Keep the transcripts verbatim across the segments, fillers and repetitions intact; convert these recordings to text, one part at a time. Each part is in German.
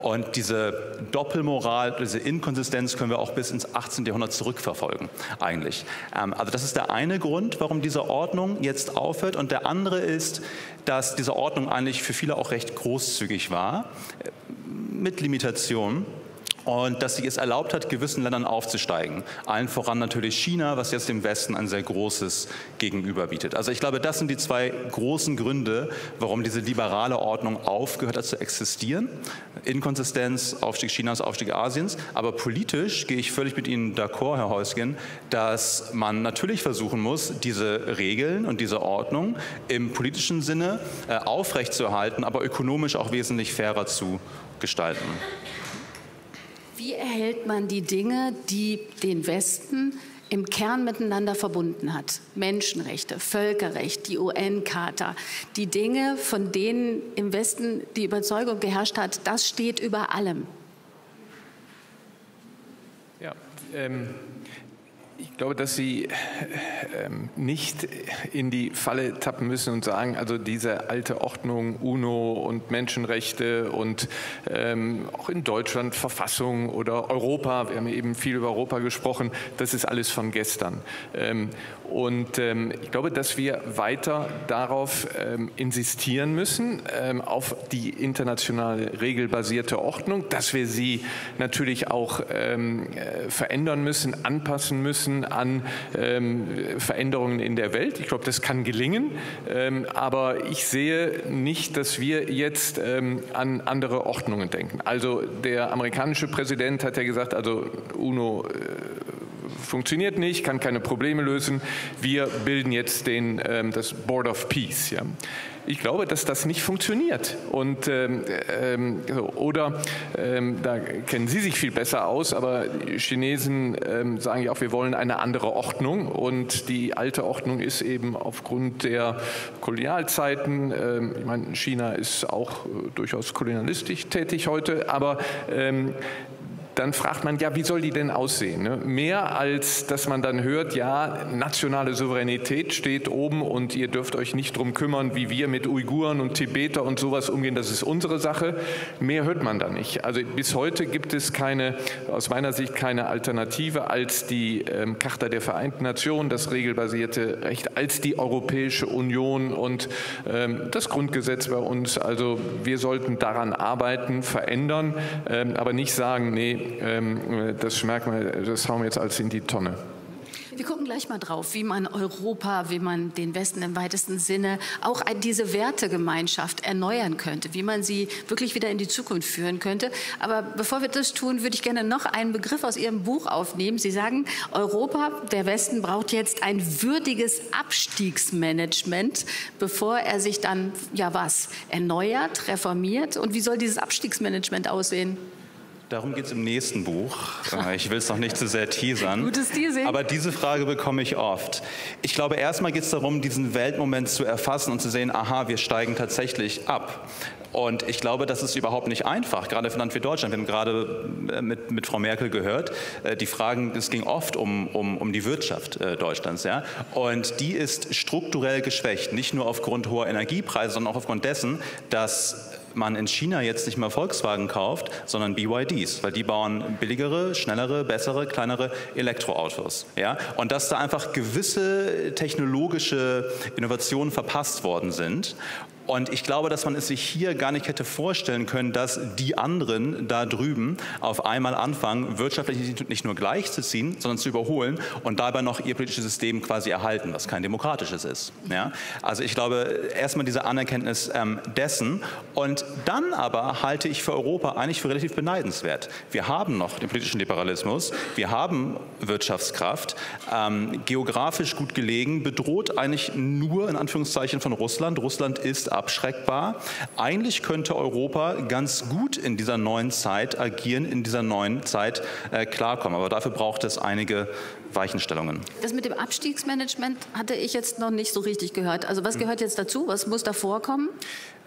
Und diese Doppelmoral, diese Inkonsistenz können wir auch bis ins achtzehnte Jahrhundert zurückverfolgen, eigentlich. Also das ist der eine Grund, warum diese Ordnung jetzt aufhört. Und der andere ist, dass diese Ordnung eigentlich für viele auch recht großzügig war, mit Limitationen. Und dass sie es erlaubt hat, gewissen Ländern aufzusteigen. Allen voran natürlich China, was jetzt dem Westen ein sehr großes Gegenüber bietet. Also ich glaube, das sind die zwei großen Gründe, warum diese liberale Ordnung aufgehört hat zu existieren. Inkonsistenz, Aufstieg Chinas, Aufstieg Asiens. Aber politisch gehe ich völlig mit Ihnen d'accord, Herr Heusgen, dass man natürlich versuchen muss, diese Regeln und diese Ordnung im politischen Sinne äh, aufrechtzuerhalten, aber ökonomisch auch wesentlich fairer zu gestalten. Wie erhält man die Dinge, die den Westen im Kern miteinander verbunden hat? Menschenrechte, Völkerrecht, die U N-Charta, die Dinge, von denen im Westen die Überzeugung geherrscht hat, das steht über allem. Ja, ähm ich glaube, dass Sie ähm, nicht in die Falle tappen müssen und sagen, also diese alte Ordnung, UNO und Menschenrechte und ähm, auch in Deutschland Verfassung oder Europa, wir haben eben viel über Europa gesprochen, das ist alles von gestern. Ähm, und ähm, ich glaube, dass wir weiter darauf ähm, insistieren müssen, ähm, auf die internationale regelbasierte Ordnung, dass wir sie natürlich auch ähm, verändern müssen, anpassen müssen an ähm, Veränderungen in der Welt. Ich glaube, das kann gelingen, ähm, aber ich sehe nicht, dass wir jetzt ähm, an andere Ordnungen denken. Also der amerikanische Präsident hat ja gesagt, also UNO äh, funktioniert nicht, kann keine Probleme lösen. Wir bilden jetzt den, ähm, das Board of Peace. Ja. Ich glaube, dass das nicht funktioniert. Und, ähm, ähm, oder, ähm, da kennen Sie sich viel besser aus, aber die Chinesen ähm, sagen ja auch, wir wollen eine andere Ordnung. Und die alte Ordnung ist eben aufgrund der Kolonialzeiten, ähm, ich meine, China ist auch äh, durchaus kolonialistisch tätig heute, aber ähm, dann fragt man, ja, wie soll die denn aussehen? Ne? Mehr als, dass man dann hört, ja, nationale Souveränität steht oben und ihr dürft euch nicht drum kümmern, wie wir mit Uiguren und Tibeter und sowas umgehen, das ist unsere Sache. Mehr hört man da nicht. Also bis heute gibt es keine, aus meiner Sicht keine Alternative als die ähm, Charta der Vereinten Nationen, das regelbasierte Recht, als die Europäische Union und ähm, das Grundgesetz bei uns. Also wir sollten daran arbeiten, verändern, ähm, aber nicht sagen, nee, das schmerken wir, das hauen wir jetzt alles in die Tonne. Wir gucken gleich mal drauf, wie man Europa, wie man den Westen im weitesten Sinne, auch diese Wertegemeinschaft erneuern könnte, wie man sie wirklich wieder in die Zukunft führen könnte. Aber bevor wir das tun, würde ich gerne noch einen Begriff aus Ihrem Buch aufnehmen. Sie sagen, Europa, der Westen braucht jetzt ein würdiges Abstiegsmanagement, bevor er sich dann, ja was, erneuert, reformiert. Und wie soll dieses Abstiegsmanagement aussehen? Darum geht es im nächsten Buch. Ich will es noch nicht zu sehr teasern. Gutes Teasing. Aber diese Frage bekomme ich oft. Ich glaube, erstmal geht es darum, diesen Weltmoment zu erfassen und zu sehen, aha, wir steigen tatsächlich ab. Und ich glaube, das ist überhaupt nicht einfach, gerade für ein Land wie Deutschland. Wir haben gerade mit, mit Frau Merkel gehört, die Fragen, es ging oft um, um, um die Wirtschaft Deutschlands. Ja? Und die ist strukturell geschwächt, nicht nur aufgrund hoher Energiepreise, sondern auch aufgrund dessen, dass man in China jetzt nicht mehr Volkswagen kauft, sondern B Y Ds, weil die bauen billigere, schnellere, bessere, kleinere Elektroautos. Ja? Und dass da einfach gewisse technologische Innovationen verpasst worden sind. Und ich glaube, dass man es sich hier gar nicht hätte vorstellen können, dass die anderen da drüben auf einmal anfangen, wirtschaftlich nicht nur gleichzuziehen, sondern zu überholen und dabei noch ihr politisches System quasi erhalten, was kein demokratisches ist. Ja? Also ich glaube, erstmal diese Anerkenntnis ähm, dessen. Und dann aber halte ich für Europa eigentlich für relativ beneidenswert. Wir haben noch den politischen Liberalismus, wir haben Wirtschaftskraft, ähm, geografisch gut gelegen, bedroht eigentlich nur in Anführungszeichen von Russland. Russland ist abschreckbar. Eigentlich könnte Europa ganz gut in dieser neuen Zeit agieren, in dieser neuen Zeit äh, klarkommen. Aber dafür braucht es einige Weichenstellungen. Das mit dem Abstiegsmanagement hatte ich jetzt noch nicht so richtig gehört. Also was gehört jetzt dazu? Was muss da vorkommen?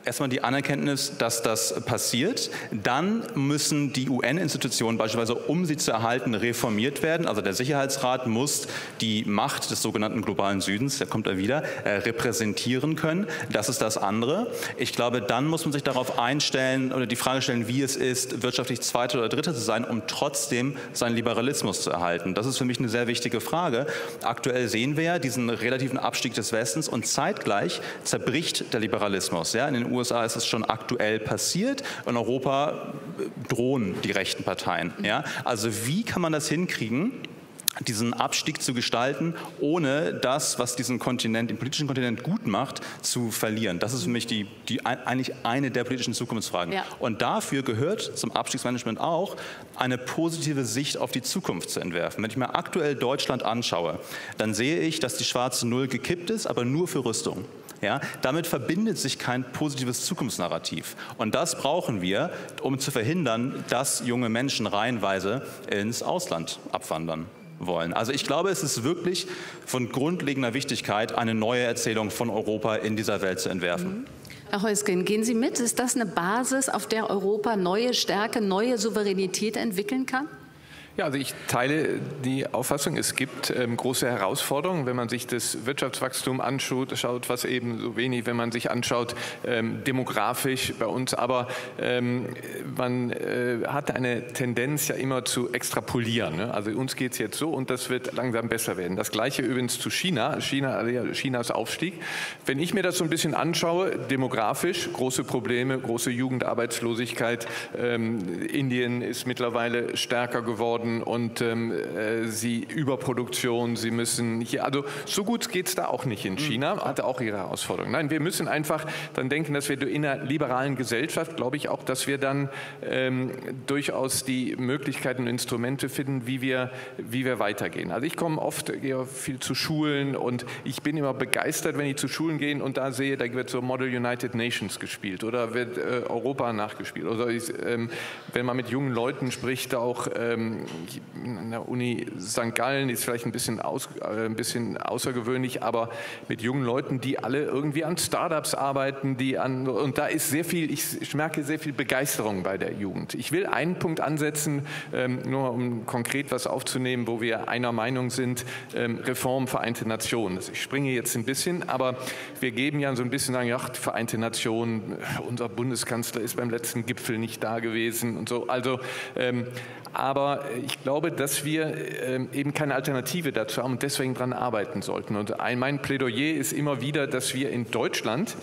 Erstmal die Anerkenntnis, dass das passiert. Dann müssen die U N-Institutionen beispielsweise, um sie zu erhalten, reformiert werden. Also der Sicherheitsrat muss die Macht des sogenannten globalen Südens, der kommt da wieder, äh, repräsentieren können. Das ist das andere. Ich glaube, dann muss man sich darauf einstellen oder die Frage stellen, wie es ist, wirtschaftlich Zweiter oder Dritter zu sein, um trotzdem seinen Liberalismus zu erhalten. Das ist für mich eine sehr wichtige Frage. Aktuell sehen wir ja diesen relativen Abstieg des Westens und zeitgleich zerbricht der Liberalismus. Ja, in den U S A ist es schon aktuell passiert. In Europa drohen die rechten Parteien. Ja? Also wie kann man das hinkriegen, diesen Abstieg zu gestalten, ohne das, was diesen Kontinent, den politischen Kontinent gut macht, zu verlieren? Das ist für mich die, die eigentlich eine der politischen Zukunftsfragen. Ja. Und dafür gehört zum Abstiegsmanagement auch, eine positive Sicht auf die Zukunft zu entwerfen. Wenn ich mir aktuell Deutschland anschaue, dann sehe ich, dass die schwarze Null gekippt ist, aber nur für Rüstung. Ja, damit verbindet sich kein positives Zukunftsnarrativ. Und das brauchen wir, um zu verhindern, dass junge Menschen reihenweise ins Ausland abwandern wollen. Also ich glaube, es ist wirklich von grundlegender Wichtigkeit, eine neue Erzählung von Europa in dieser Welt zu entwerfen. Herr Heusgen, gehen Sie mit? Ist das eine Basis, auf der Europa neue Stärke, neue Souveränität entwickeln kann? Ja, also ich teile die Auffassung, es gibt ähm, große Herausforderungen, wenn man sich das Wirtschaftswachstum anschaut, schaut, was eben so wenig, wenn man sich anschaut, ähm, demografisch bei uns, aber ähm, man äh, hat eine Tendenz ja immer zu extrapolieren. Ne? Also uns geht es jetzt so und das wird langsam besser werden. Das Gleiche übrigens zu China, China, Chinas Aufstieg. Wenn ich mir das so ein bisschen anschaue, demografisch, große Probleme, große Jugendarbeitslosigkeit, ähm, Indien ist mittlerweile stärker geworden, und ähm, äh, sie Überproduktion, sie müssen hier, also so gut geht es da auch nicht in China, hatte auch ihre Herausforderungen. Nein, wir müssen einfach dann denken, dass wir in einer liberalen Gesellschaft, glaube ich auch, dass wir dann ähm, durchaus die Möglichkeiten und Instrumente finden, wie wir, wie wir weitergehen. Also ich komme oft, gehe viel zu Schulen und ich bin immer begeistert, wenn ich zu Schulen gehe und da sehe, da wird so Model United Nations gespielt oder wird äh, Europa nachgespielt. Oder ich, ähm, wenn man mit jungen Leuten spricht, auch ähm, an der Uni Sankt Gallen ist vielleicht ein bisschen, aus, äh, ein bisschen außergewöhnlich, aber mit jungen Leuten, die alle irgendwie an Startups arbeiten, die an, und da ist sehr viel, ich merke sehr viel Begeisterung bei der Jugend. Ich will einen Punkt ansetzen, ähm, nur um konkret was aufzunehmen, wo wir einer Meinung sind, ähm, Reform Vereinte Nationen. Ich springe jetzt ein bisschen, aber wir geben ja so ein bisschen, sagen, ja, Vereinte Nationen, unser Bundeskanzler ist beim letzten Gipfel nicht da gewesen und so, also ähm, aber ich glaube, dass wir eben keine Alternative dazu haben und deswegen daran arbeiten sollten. Und mein Plädoyer ist immer wieder, dass wir in Deutschland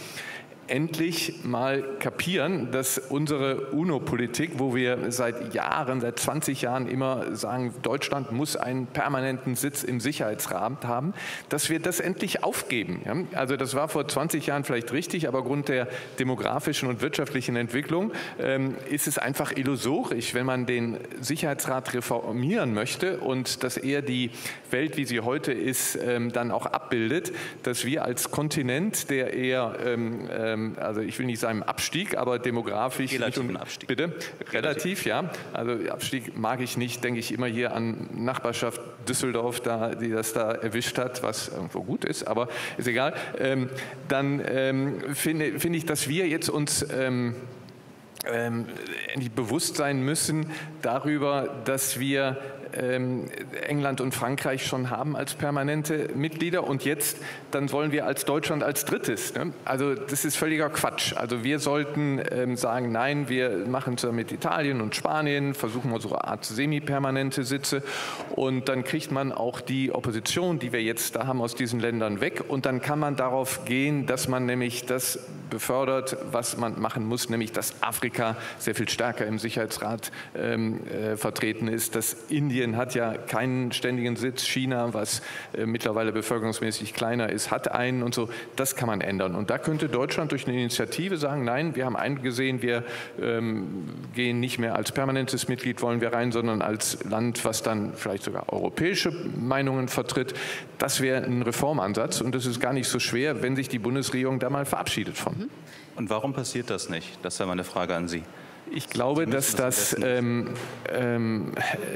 endlich mal kapieren, dass unsere UNO-Politik, wo wir seit Jahren, seit zwanzig Jahren immer sagen, Deutschland muss einen permanenten Sitz im Sicherheitsrat haben, dass wir das endlich aufgeben. Ja? Also das war vor zwanzig Jahren vielleicht richtig, aber aufgrund der demografischen und wirtschaftlichen Entwicklung ähm, ist es einfach illusorisch, wenn man den Sicherheitsrat reformieren möchte und dass er die Welt, wie sie heute ist, ähm, dann auch abbildet, dass wir als Kontinent, der eher ähm, ähm, also ich will nicht sagen Abstieg, aber demografisch. Relativen Abstieg. Bitte? Relativ, ja. Also Abstieg mag ich nicht, denke ich immer hier an Nachbarschaft Düsseldorf, da, die das da erwischt hat, was irgendwo gut ist, aber ist egal. Ähm, dann ähm, finde, finde ich, dass wir jetzt uns ähm, ähm, bewusst sein müssen darüber, dass wir Ähm, England und Frankreich schon haben als permanente Mitglieder und jetzt, dann wollen wir als Deutschland als drittes. Ne? Also das ist völliger Quatsch. Also wir sollten ähm, sagen, nein, wir machen es mit Italien und Spanien, versuchen unsere Art semi-permanente Sitze und dann kriegt man auch die Opposition, die wir jetzt da haben, aus diesen Ländern weg und dann kann man darauf gehen, dass man nämlich das befördert, was man machen muss, nämlich dass Afrika sehr viel stärker im Sicherheitsrat ähm, äh, vertreten ist, dass Indien hat ja keinen ständigen Sitz, China, was äh, mittlerweile bevölkerungsmäßig kleiner ist, hat einen und so. Das kann man ändern. Und da könnte Deutschland durch eine Initiative sagen, nein, wir haben eingesehen, wir ähm, gehen nicht mehr als permanentes Mitglied, wollen wir rein, sondern als Land, was dann vielleicht sogar europäische Meinungen vertritt. Das wäre ein Reformansatz und das ist gar nicht so schwer, wenn sich die Bundesregierung da mal verabschiedet von. Und warum passiert das nicht? Das wäre meine Frage an Sie. Ich glaube, dass das ähm, ähm,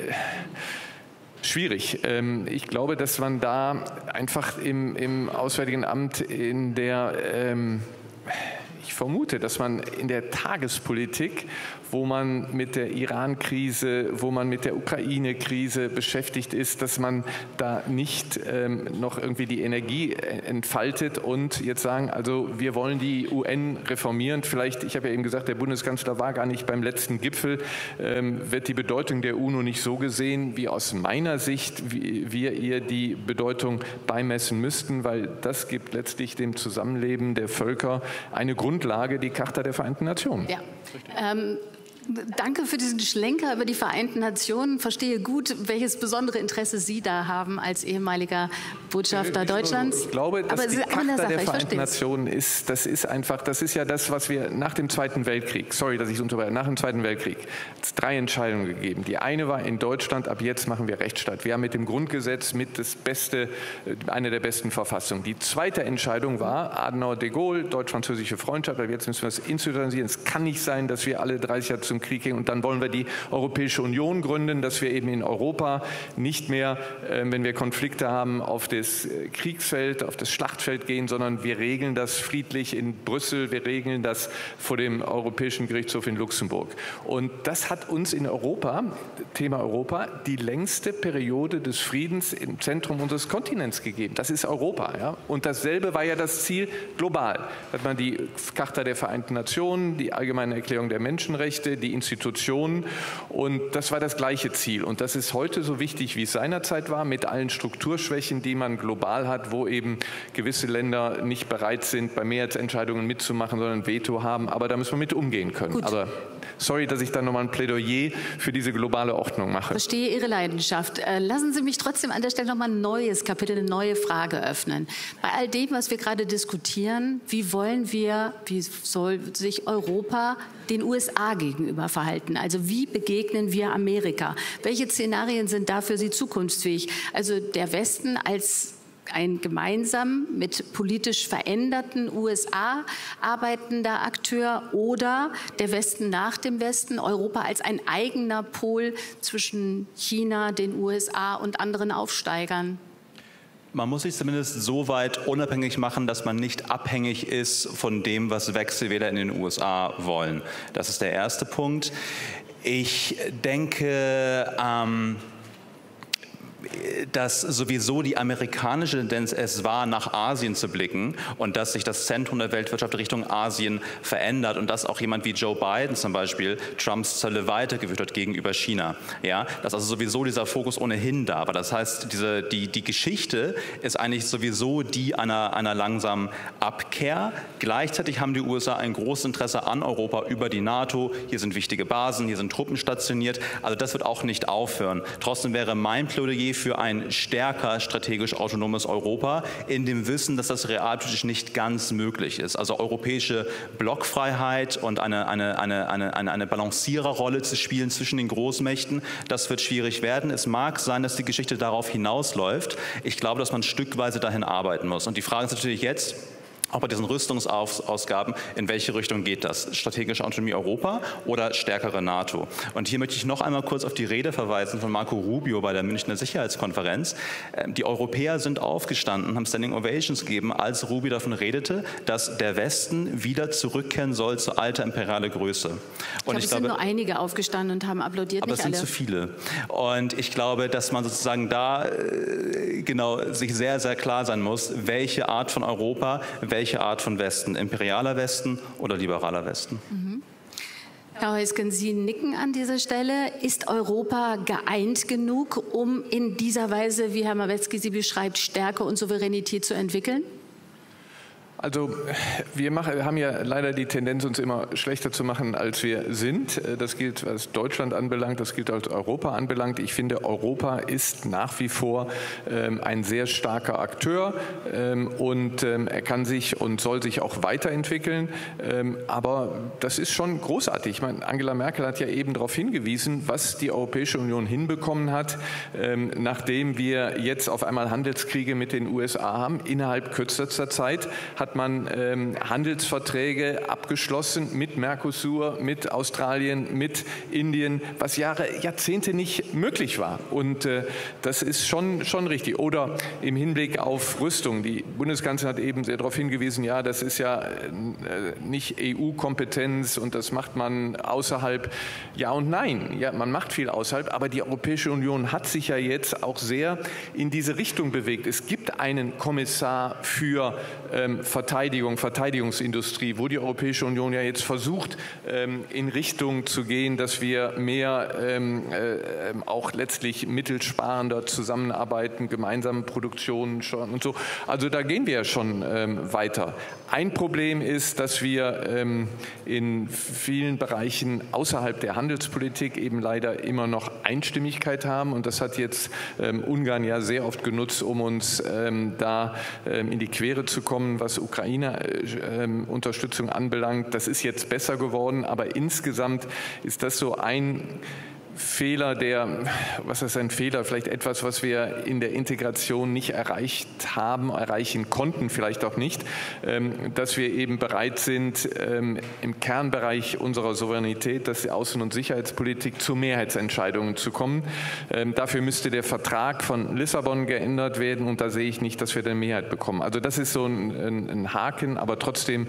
schwierig. Ähm, ich glaube, dass man da einfach im, im Auswärtigen Amt in der, ähm, ich vermute, dass man in der Tagespolitik, wo man mit der Iran-Krise, wo man mit der Ukraine-Krise beschäftigt ist, dass man da nicht ähm, noch irgendwie die Energie entfaltet und jetzt sagen, also wir wollen die U N reformieren. Vielleicht, ich habe ja eben gesagt, der Bundeskanzler war gar nicht beim letzten Gipfel, ähm, wird die Bedeutung der UNO nicht so gesehen, wie aus meiner Sicht wie wir ihr die Bedeutung beimessen müssten, weil das gibt letztlich dem Zusammenleben der Völker eine Grundlage, die Charta der Vereinten Nationen. Ja. Ähm Danke für diesen Schlenker über die Vereinten Nationen. Verstehe gut, welches besondere Interesse Sie da haben als ehemaliger Botschafter ich Deutschlands. Ich glaube, dass aber die Charta der, der ich Vereinten Nationen ist, das ist einfach, das ist ja das, was wir nach dem Zweiten Weltkrieg, sorry, dass ich es unterbreche, nach dem Zweiten Weltkrieg, hat es drei Entscheidungen gegeben. Die eine war in Deutschland, ab jetzt machen wir Rechtsstaat. Wir haben mit dem Grundgesetz mit das beste, eine der besten Verfassungen. Die zweite Entscheidung war Adenauer, de Gaulle, deutsch-französische Freundschaft, aber jetzt müssen wir es institutionalisieren. Es kann nicht sein, dass wir alle dreißig Jahre zum Krieg gehen und dann wollen wir die Europäische Union gründen, dass wir eben in Europa nicht mehr, äh, wenn wir Konflikte haben, auf das Kriegsfeld, auf das Schlachtfeld gehen, sondern wir regeln das friedlich in Brüssel, wir regeln das vor dem Europäischen Gerichtshof in Luxemburg. Und das hat uns in Europa, Thema Europa, die längste Periode des Friedens im Zentrum unseres Kontinents gegeben. Das ist Europa. Ja? Und dasselbe war ja das Ziel global. Da hat man die Charta der Vereinten Nationen, die Allgemeine Erklärung der Menschenrechte, die Institutionen, und das war das gleiche Ziel. Und das ist heute so wichtig, wie es seinerzeit war, mit allen Strukturschwächen, die man global hat, wo eben gewisse Länder nicht bereit sind, bei Mehrheitsentscheidungen mitzumachen, sondern ein Veto haben. Aber da müssen wir mit umgehen können. Gut. Aber sorry, dass ich dann nochmal ein Plädoyer für diese globale Ordnung mache. Ich verstehe Ihre Leidenschaft. Lassen Sie mich trotzdem an der Stelle nochmal ein neues Kapitel, eine neue Frage öffnen. Bei all dem, was wir gerade diskutieren, wie wollen wir, wie soll sich Europa den U S A gegenüber verhalten? Also wie begegnen wir Amerika? Welche Szenarien sind da für Sie zukunftsfähig? Also der Westen als ein gemeinsam mit politisch veränderten U S A arbeitender Akteur oder der Westen nach dem Westen, Europa als ein eigener Pol zwischen China, den U S A und anderen Aufsteigern? Man muss sich zumindest so weit unabhängig machen, dass man nicht abhängig ist von dem, was Wechselwähler in den U S A wollen. Das ist der erste Punkt. Ich denke, ähm, dass sowieso die amerikanische Tendenz es war, nach Asien zu blicken und dass sich das Zentrum der Weltwirtschaft Richtung Asien verändert und dass auch jemand wie Joe Biden zum Beispiel Trumps Zölle weitergeführt hat gegenüber China. Ja, dass also sowieso dieser Fokus ohnehin da war. Das heißt, diese, die, die Geschichte ist eigentlich sowieso die einer, einer langsamen Abkehr. Gleichzeitig haben die U S A ein großes Interesse an Europa über die NATO. Hier sind wichtige Basen, hier sind Truppen stationiert. Also das wird auch nicht aufhören. Trotzdem wäre mein Plädoyer für ein stärker strategisch autonomes Europa in dem Wissen, dass das realpolitisch nicht ganz möglich ist. Also europäische Blockfreiheit und eine, eine, eine, eine, eine, eine Balanciererrolle zu spielen zwischen den Großmächten, das wird schwierig werden. Es mag sein, dass die Geschichte darauf hinausläuft. Ich glaube, dass man stückweise dahin arbeiten muss. Und die Frage ist natürlich jetzt, auch bei diesen Rüstungsausgaben, in welche Richtung geht das? Strategische Autonomie Europa oder stärkere NATO? Und hier möchte ich noch einmal kurz auf die Rede verweisen von Marco Rubio bei der Münchner Sicherheitskonferenz. Die Europäer sind aufgestanden, haben Standing Ovations gegeben, als Rubio davon redete, dass der Westen wieder zurückkehren soll zur alter imperiale Größe. Und ich glaube, ich es glaube, sind nur einige aufgestanden und haben applaudiert, aber nicht es sind alle. zu viele. Und ich glaube, dass man sozusagen da äh, genau sich sehr, sehr klar sein muss, welche Art von Europa, welche Art von Westen, imperialer Westen oder liberaler Westen. Mhm. Herr Heusgen, Sie nicken an dieser Stelle. Ist Europa geeint genug, um in dieser Weise, wie Herr Mawetzki sie beschreibt, Stärke und Souveränität zu entwickeln? Also wir machen, haben ja leider die Tendenz, uns immer schlechter zu machen, als wir sind. Das gilt, was Deutschland anbelangt, das gilt, was Europa anbelangt. Ich finde, Europa ist nach wie vor ähm, ein sehr starker Akteur ähm, und ähm, er kann sich und soll sich auch weiterentwickeln. Ähm, aber das ist schon großartig. Ich meine, Angela Merkel hat ja eben darauf hingewiesen, was die Europäische Union hinbekommen hat, ähm, nachdem wir jetzt auf einmal Handelskriege mit den U S A haben. Innerhalb kürzester Zeit hat hat man ähm, Handelsverträge abgeschlossen mit Mercosur, mit Australien, mit Indien, was Jahre, Jahrzehnte nicht möglich war. Und äh, das ist schon, schon richtig. Oder im Hinblick auf Rüstung. Die Bundeskanzlerin hat eben sehr darauf hingewiesen, ja, das ist ja äh, nicht E U-Kompetenz und das macht man außerhalb. Ja und nein. Ja, man macht viel außerhalb, aber die Europäische Union hat sich ja jetzt auch sehr in diese Richtung bewegt. Es gibt einen Kommissar für ähm, Verteidigung, Verteidigungsindustrie, wo die Europäische Union ja jetzt versucht, ähm, in Richtung zu gehen, dass wir mehr ähm, äh, auch letztlich mittelsparender zusammenarbeiten, gemeinsame Produktionen schon und so. Also da gehen wir ja schon ähm, weiter. Ein Problem ist, dass wir ähm, in vielen Bereichen außerhalb der Handelspolitik eben leider immer noch Einstimmigkeit haben. Und das hat jetzt ähm, Ungarn ja sehr oft genutzt, um uns ähm, da ähm, in die Quere zu kommen, was Ukraine-Unterstützung äh, anbelangt. Das ist jetzt besser geworden, aber insgesamt ist das so ein Fehler, der, was ist ein Fehler, vielleicht etwas, was wir in der Integration nicht erreicht haben, erreichen konnten, vielleicht auch nicht, dass wir eben bereit sind, im Kernbereich unserer Souveränität, das ist die Außen- und Sicherheitspolitik, zu Mehrheitsentscheidungen zu kommen. Dafür müsste der Vertrag von Lissabon geändert werden und da sehe ich nicht, dass wir eine Mehrheit bekommen. Also das ist so ein, ein Haken, aber trotzdem,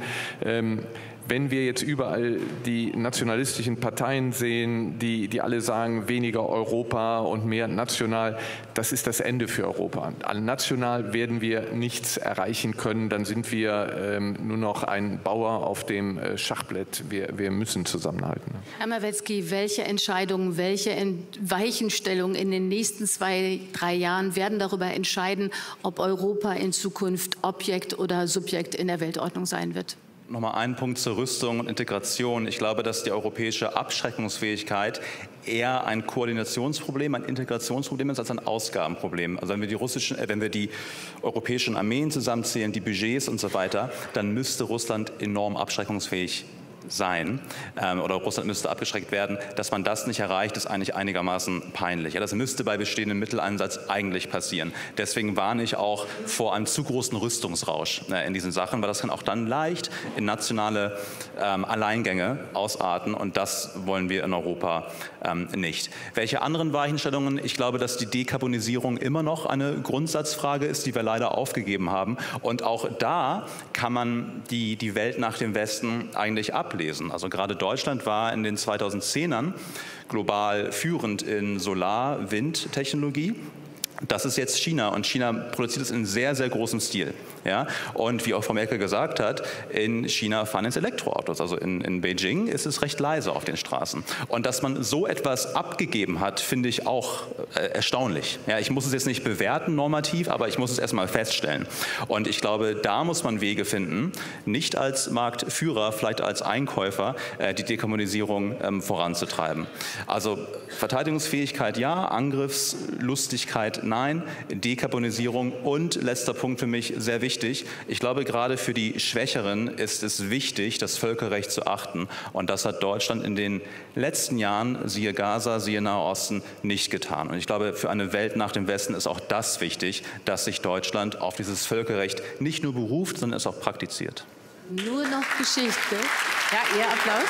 wenn wir jetzt überall die nationalistischen Parteien sehen, die, die alle sagen, weniger Europa und mehr national, das ist das Ende für Europa. National werden wir nichts erreichen können, dann sind wir ähm, nur noch ein Bauer auf dem Schachbrett. Wir, wir müssen zusammenhalten. Herr Mawecki, welche Entscheidungen, welche Weichenstellungen in den nächsten zwei, drei Jahren werden darüber entscheiden, ob Europa in Zukunft Objekt oder Subjekt in der Weltordnung sein wird? Nochmal einen Punkt zur Rüstung und Integration. Ich glaube, dass die europäische Abschreckungsfähigkeit eher ein Koordinationsproblem, ein Integrationsproblem ist als ein Ausgabenproblem. Also wenn wir die russischen, äh, wenn wir die europäischen Armeen zusammenzählen, die Budgets und so weiter, dann müsste Russland enorm abschreckungsfähig sein ähm, oder Russland müsste abgeschreckt werden. Dass man das nicht erreicht, ist eigentlich einigermaßen peinlich. Ja, das müsste bei bestehendem Mitteleinsatz eigentlich passieren. Deswegen warne ich auch vor einem zu großen Rüstungsrausch äh, in diesen Sachen, weil das kann auch dann leicht in nationale ähm, Alleingänge ausarten und das wollen wir in Europa ähm, nicht. Welche anderen Weichenstellungen? Ich glaube, dass die Dekarbonisierung immer noch eine Grundsatzfrage ist, die wir leider aufgegeben haben und auch da kann man die, die Welt nach dem Westen eigentlich ablesen. Also gerade Deutschland war in den zweitausendzehnern global führend in Solar-Wind-Technologie. Das ist jetzt China und China produziert es in sehr, sehr großem Stil. Ja? Und wie auch Frau Merkel gesagt hat, in China fahren jetzt Elektroautos. Also in, in Beijing ist es recht leise auf den Straßen. Und dass man so etwas abgegeben hat, finde ich auch äh, erstaunlich. Ja, ich muss es jetzt nicht bewerten normativ, aber ich muss es erstmal feststellen. Und ich glaube, da muss man Wege finden, nicht als Marktführer, vielleicht als Einkäufer, äh, die Dekarbonisierung ähm, voranzutreiben. Also Verteidigungsfähigkeit ja, Angriffslustigkeit nein, Dekarbonisierung und letzter Punkt für mich sehr wichtig. Ich glaube, gerade für die Schwächeren ist es wichtig, das Völkerrecht zu achten. Und das hat Deutschland in den letzten Jahren, siehe Gaza, siehe Nahe Osten, nicht getan. Und ich glaube, für eine Welt nach dem Westen ist auch das wichtig, dass sich Deutschland auf dieses Völkerrecht nicht nur beruft, sondern es auch praktiziert. Nur noch Geschichte. Ja, Ihr Applaus.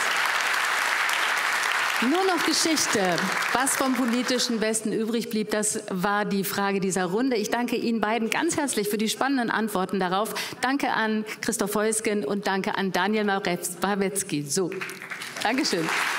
Nur noch Geschichte. Was vom politischen Westen übrig blieb, das war die Frage dieser Runde. Ich danke Ihnen beiden ganz herzlich für die spannenden Antworten darauf. Danke an Christoph Heusgen und danke an Daniel Mawecki. So, Dankeschön.